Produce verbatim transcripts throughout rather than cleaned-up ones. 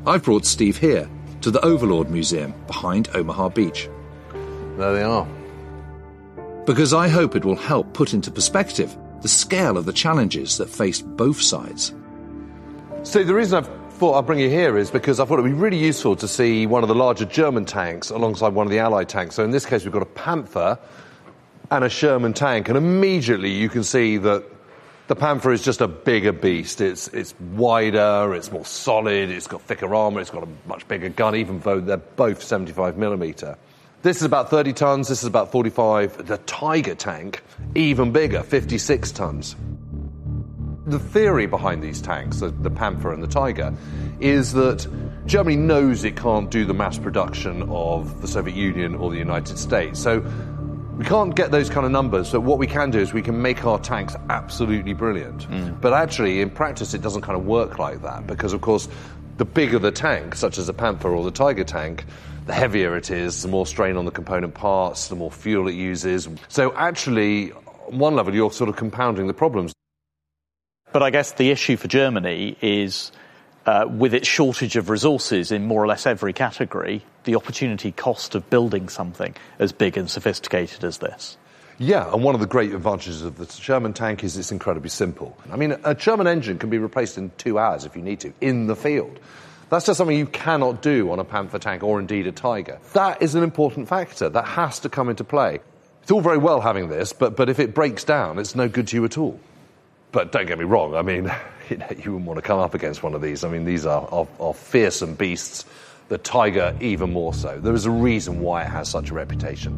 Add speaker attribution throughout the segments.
Speaker 1: I've brought Steve here to the Overlord Museum behind Omaha Beach.
Speaker 2: There they are.
Speaker 1: Because I hope it will help put into perspective the scale of the challenges that faced both sides.
Speaker 2: So the reason I've thought I'd bring you here is because I thought it would be really useful to see one of the larger German tanks alongside one of the Allied tanks. So in this case, we've got a Panther and a Sherman tank, and immediately you can see that the Panther is just a bigger beast. It's it's wider, it's more solid, it's got thicker armour, it's got a much bigger gun, even though they're both seventy-five millimeter. This is about thirty tons, this is about forty-five. The Tiger tank, even bigger, fifty-six tons. The theory behind these tanks, the, the Panther and the Tiger, is that Germany knows it can't do the mass production of the Soviet Union or the United States. So we can't get those kind of numbers, but what we can do is we can make our tanks absolutely brilliant. Mm. But actually, in practice, it doesn't kind of work like that, because, of course, the bigger the tank, such as the Panther or the Tiger tank, the heavier it is, the more strain on the component parts, the more fuel it uses. So actually, on one level, you're sort of compounding the problems.
Speaker 3: But I guess the issue for Germany is, uh, with its shortage of resources in more or less every category, the opportunity cost of building something as big and sophisticated as this.
Speaker 2: Yeah, and one of the great advantages of the Sherman tank is it's incredibly simple. I mean, a Sherman engine can be replaced in two hours if you need to, in the field. That's just something you cannot do on a Panther tank or indeed a Tiger. That is an important factor. That has to come into play. It's all very well having this, but, but if it breaks down, it's no good to you at all. But don't get me wrong, I mean, you know, you wouldn't want to come up against one of these. I mean, these are, are, are fearsome beasts. The Tiger even more so. There is a reason why it has such a reputation.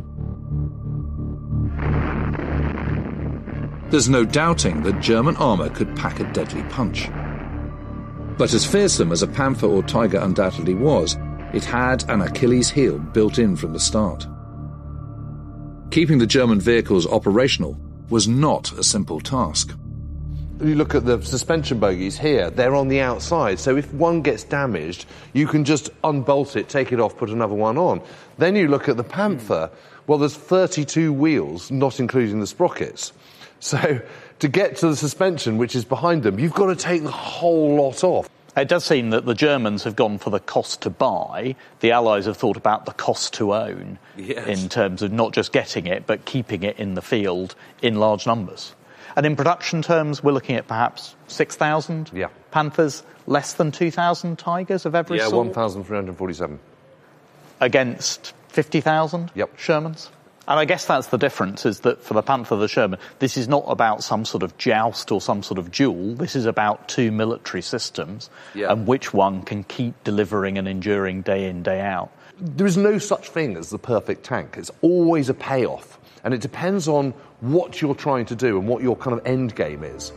Speaker 1: There's no doubting that German armour could pack a deadly punch. But as fearsome as a Panther or Tiger undoubtedly was, it had an Achilles heel built in from the start. Keeping the German vehicles operational was not a simple task.
Speaker 2: You look at the suspension bogies here, they're on the outside, so if one gets damaged, you can just unbolt it, take it off, put another one on. Then you look at the Panther, well, there's thirty-two wheels, not including the sprockets. So to get to the suspension, which is behind them, you've got to take the whole lot off.
Speaker 3: It does seem that the Germans have gone for the cost to buy. The Allies have thought about the cost to own, yes, in terms of not just getting it, but keeping it in the field in large numbers. And in production terms, we're looking at perhaps six thousand
Speaker 2: yeah.
Speaker 3: Panthers, less than two thousand Tigers of every
Speaker 2: yeah,
Speaker 3: sort?
Speaker 2: Yeah, one thousand three hundred forty-seven.
Speaker 3: Against fifty thousand
Speaker 2: yep.
Speaker 3: Shermans? And I guess that's the difference, is that for the Panther, the Sherman, this is not about some sort of joust or some sort of duel. This is about two military systems, yeah. and which one can keep delivering and enduring day in, day out.
Speaker 2: There is no such thing as the perfect tank. It's always a payoff. And it depends on what you're trying to do and what your kind of end game is.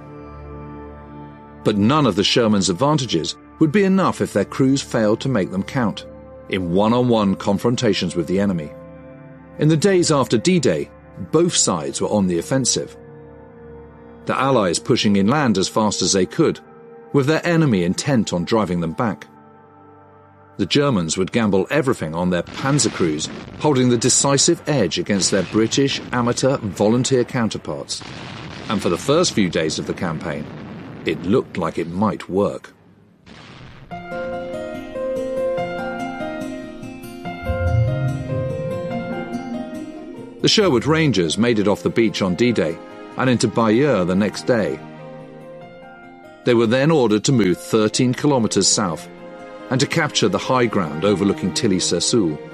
Speaker 1: But none of the Sherman's advantages would be enough if their crews failed to make them count in one-on-one confrontations with the enemy. In the days after D-Day, both sides were on the offensive. The Allies pushing inland as fast as they could, with their enemy intent on driving them back. The Germans would gamble everything on their panzer crews, holding the decisive edge against their British amateur volunteer counterparts. And for the first few days of the campaign, it looked like it might work. The Sherwood Rangers made it off the beach on D-Day and into Bayeux the next day. They were then ordered to move thirteen kilometres south and to capture the high ground overlooking Tilly-sur-Seulles.